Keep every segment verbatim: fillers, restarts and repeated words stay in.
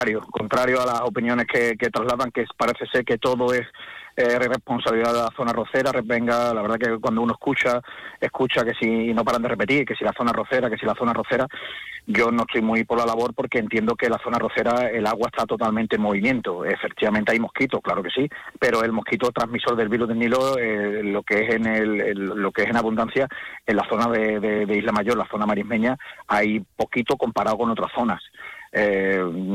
contrario a las opiniones que, que trasladan, que parece ser que todo es eh, responsabilidad de la zona arrocera. Venga, la verdad que cuando uno escucha, escucha que si no paran de repetir, que si la zona arrocera, que si la zona arrocera, yo no estoy muy por la labor porque entiendo que la zona arrocera el agua está totalmente en movimiento. Efectivamente hay mosquitos, claro que sí, pero el mosquito transmisor del virus del Nilo, eh, lo que es en el, el, lo que es en abundancia en la zona de, de, de Isla Mayor, la zona marismeña, hay poquito comparado con otras zonas. Eh,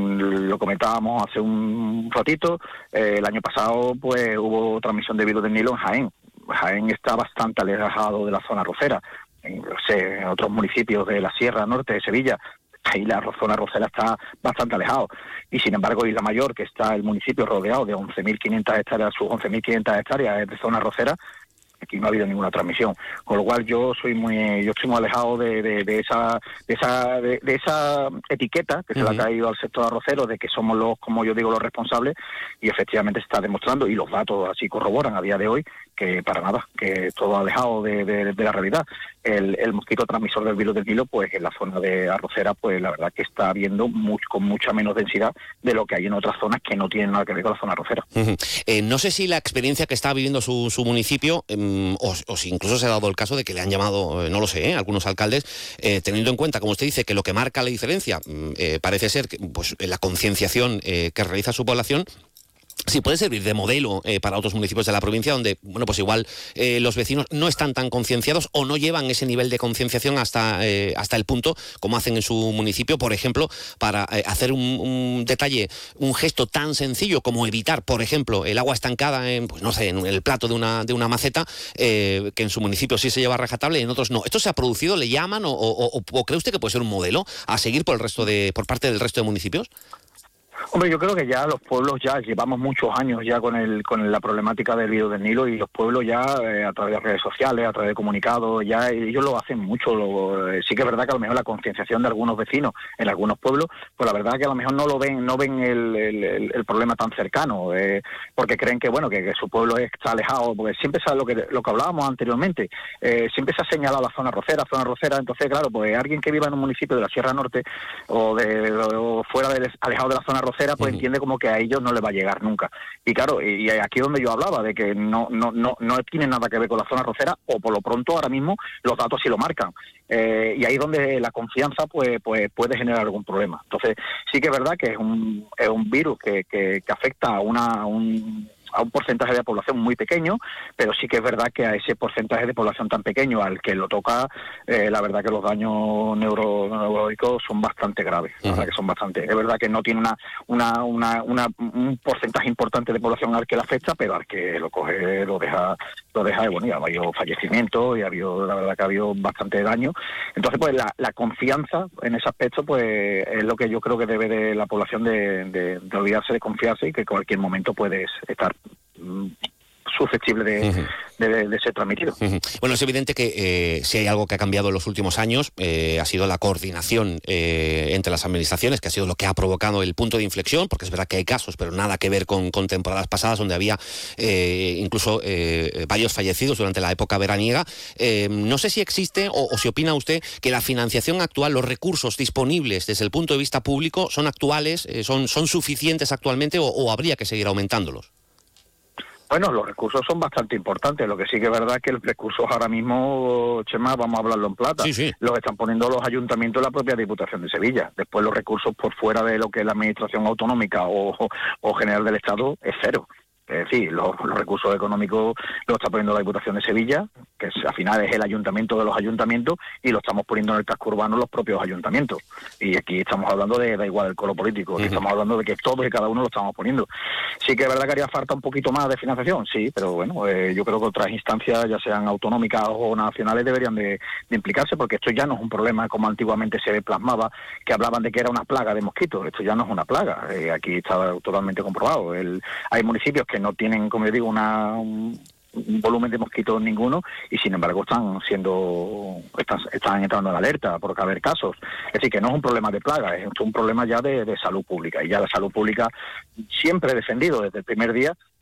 lo comentábamos hace un ratito, eh, el año pasado pues hubo transmisión de virus del Nilo en Jaén. Jaén está bastante alejado de la zona arrocera. En, no sé, en otros municipios de la Sierra Norte de Sevilla, ahí la zona arrocera está bastante alejado. Y sin embargo Isla Mayor, que está el municipio rodeado de once mil quinientas hectáreas, sus once mil quinientas hectáreas de zona arrocera, aquí no ha habido ninguna transmisión, con lo cual yo soy muy yo estoy muy alejado de, de, de esa de esa de, de esa etiqueta que uh-huh. se le ha caído al sector arrocero de que somos los, como yo digo, los responsables, y efectivamente se está demostrando, y los datos así corroboran a día de hoy, que para nada, que todo alejado de, de, de la realidad. El, el mosquito transmisor del virus del Nilo, pues en la zona de arrocera, pues la verdad que está habiendo mucho, con mucha menos densidad de lo que hay en otras zonas que no tienen nada que ver con la zona arrocera. Uh-huh. Eh, no sé si la experiencia que está viviendo su, su municipio, eh, o, o si incluso se ha dado el caso de que le han llamado, eh, no lo sé, eh, algunos alcaldes, eh, teniendo en cuenta, como usted dice, que lo que marca la diferencia eh, parece ser que, pues, la concienciación eh, que realiza su población, sí puede servir de modelo eh, para otros municipios de la provincia donde, bueno, pues igual eh, los vecinos no están tan concienciados o no llevan ese nivel de concienciación hasta, eh, hasta el punto como hacen en su municipio, por ejemplo, para eh, hacer un, un detalle, un gesto tan sencillo como evitar, por ejemplo, el agua estancada en, pues no sé, en el plato de una, de una maceta, eh, que en su municipio sí se lleva rajatable y en otros no. ¿Esto se ha producido? ¿Le llaman? ¿O, o, o, o cree usted que puede ser un modelo a seguir por el resto de, por parte del resto de municipios? Hombre, yo creo que ya los pueblos ya llevamos muchos años ya con el con la problemática del virus del Nilo, y los pueblos ya eh, a través de redes sociales, a través de comunicados, ya ellos lo hacen mucho. Lo, eh, sí que es verdad que a lo mejor la concienciación de algunos vecinos en algunos pueblos, pues la verdad que a lo mejor no lo ven, no ven el, el, el, el problema tan cercano, eh, porque creen que bueno que, que su pueblo está alejado, porque siempre sabe lo que lo que hablábamos anteriormente, eh, siempre se ha señalado la zona arrocera, zona arrocera, entonces claro, pues alguien que viva en un municipio de la Sierra Norte o de o fuera del alejado de la zona arrocera, pues uh-huh. entiende como que a ellos no les va a llegar nunca. Y claro, y aquí es donde yo hablaba, de que no no no no tiene nada que ver con la zona arrocera, o por lo pronto ahora mismo los datos sí lo marcan. Eh, y ahí es donde la confianza pues pues puede generar algún problema. Entonces, sí que es verdad que es un es un virus que, que, que afecta a una a un a un porcentaje de población muy pequeño, pero sí que es verdad que a ese porcentaje de población tan pequeño al que lo toca, eh, la verdad que los daños neuro, neurológicos son bastante graves, la uh-huh. verdad que son bastante. Es verdad que no tiene una, una, una, una un porcentaje importante de población al que le afecta, pero al que lo coge lo deja, lo deja, y bueno, ya ha habido fallecimientos y ha habido, la verdad que ha habido bastante daño. Entonces, pues la, la confianza en ese aspecto, pues es lo que yo creo que debe de la población de, de, de olvidarse, de confiarse, y que en cualquier momento puedes estar susceptible de, uh-huh. de, de, de ser transmitido. Uh-huh. Bueno, es evidente que eh, si hay algo que ha cambiado en los últimos años, eh, ha sido la coordinación eh, entre las administraciones, que ha sido lo que ha provocado el punto de inflexión, porque es verdad que hay casos, pero nada que ver con, con temporadas pasadas, donde había eh, incluso eh, varios fallecidos durante la época veraniega. Eh, no sé si existe o, o si opina usted que la financiación actual, los recursos disponibles desde el punto de vista público, son actuales, eh, son, son suficientes actualmente, o, o habría que seguir aumentándolos. Bueno, los recursos son bastante importantes. Lo que sí que es verdad es que los recursos ahora mismo, Chema, vamos a hablarlo en plata, sí, sí. los están poniendo los ayuntamientos de la propia Diputación de Sevilla. Después los recursos por fuera de lo que es la Administración Autonómica o, o, o General del Estado es cero. Es decir, los, los recursos económicos los está poniendo la Diputación de Sevilla, que es, al final es el ayuntamiento de los ayuntamientos, y lo estamos poniendo en el casco urbano los propios ayuntamientos. Y aquí estamos hablando de, da igual el color político, aquí uh-huh. estamos hablando de que todos y cada uno lo estamos poniendo. Sí que es verdad que haría falta un poquito más de financiación, sí, pero bueno, eh, yo creo que otras instancias, ya sean autonómicas o nacionales, deberían de, de implicarse, porque esto ya no es un problema como antiguamente se plasmaba, que hablaban de que era una plaga de mosquitos. Esto ya no es una plaga, eh, aquí está totalmente comprobado. El, hay municipios que no tienen, como yo digo, una un, un volumen de mosquitos ninguno, y sin embargo están siendo están, están entrando en alerta por haber casos. Es decir, que no es un problema de plaga, es un problema ya de, de salud pública, y ya la salud pública siempre he defendido desde el primer día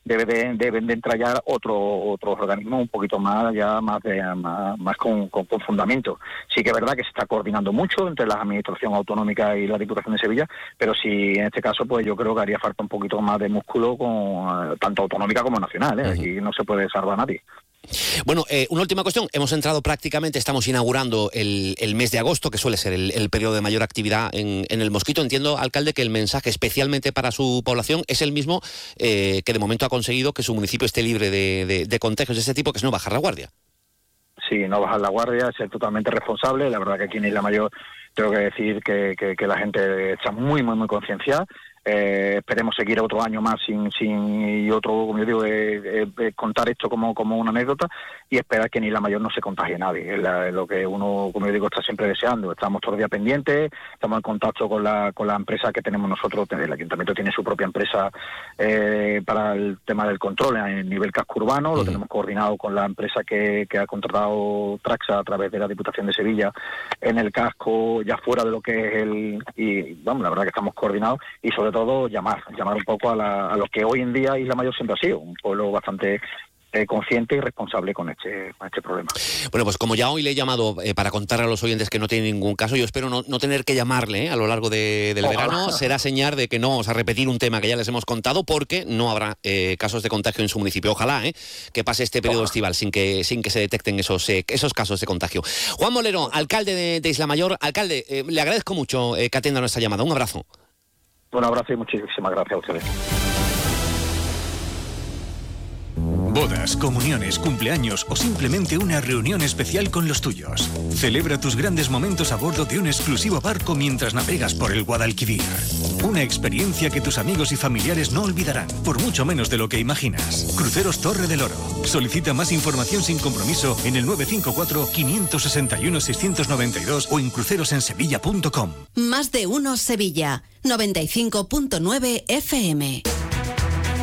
debe de, deben de entrar ya otro, otros organismos un poquito más, ya más, de, más, más con, con, con fundamento. Sí que es verdad que se está coordinando mucho entre la Administración Autonómica y la Diputación de Sevilla, pero sí, en este caso, pues yo creo que haría falta un poquito más de músculo, con tanto autonómica como nacional, ¿eh? Aquí no se puede salvar a nadie. Bueno, eh, una última cuestión. Hemos entrado prácticamente, estamos inaugurando el, el mes de agosto, que suele ser el, el periodo de mayor actividad en, en el mosquito. Entiendo, alcalde, que el mensaje especialmente para su población es el mismo eh, que de momento ha conseguido que su municipio esté libre de, de, de contagios de este tipo, que es no bajar la guardia. Sí, no bajar la guardia, ser totalmente responsable. La verdad que aquí en Isla Mayor tengo que decir que, que, que la gente está muy, muy, muy concienciada. Eh, esperemos seguir otro año más sin sin y otro, como yo digo, eh, eh, contar esto como como una anécdota y esperar que en Isla Mayor no se contagie nadie. Es, la, es lo que uno, como yo digo, está siempre deseando. Estamos todos los días pendientes, estamos en contacto con la con la empresa que tenemos nosotros. El Ayuntamiento tiene su propia empresa eh, para el tema del control a nivel casco urbano. Lo uh-huh. tenemos coordinado con la empresa que, que ha contratado Traxa a través de la Diputación de Sevilla en el casco, ya fuera de lo que es el... Y vamos, la verdad que estamos coordinados y sobre todo llamar, llamar un poco a, la, a lo que hoy en día Isla Mayor siempre ha sido, un pueblo bastante eh, consciente y responsable con este, con este problema. Bueno, pues como ya hoy le he llamado eh, para contar a los oyentes que no tiene ningún caso, yo espero no, no tener que llamarle eh, a lo largo de, del Ojalá. verano. Será señal de que no vamos a repetir un tema que ya les hemos contado, porque no habrá eh, casos de contagio en su municipio. Ojalá eh, que pase este periodo Ojalá. estival sin que sin que se detecten esos, eh, esos casos de contagio. Juan Molero, alcalde de, de Isla Mayor. Alcalde, eh, le agradezco mucho eh, que atienda nuestra llamada. Un abrazo. Un abrazo y muchísimas gracias a ustedes. Bodas, comuniones, cumpleaños o simplemente una reunión especial con los tuyos. Celebra tus grandes momentos a bordo de un exclusivo barco mientras navegas por el Guadalquivir. Una experiencia que tus amigos y familiares no olvidarán, por mucho menos de lo que imaginas. Cruceros Torre del Oro. Solicita más información sin compromiso en el nueve cinco cuatro, cinco seis uno, seis nueve dos o en crucerosensevilla punto com. Más de uno Sevilla, noventa y cinco punto nueve F M.